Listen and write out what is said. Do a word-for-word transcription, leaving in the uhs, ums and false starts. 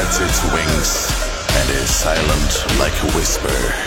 spreads its wings and is silent like a whisper.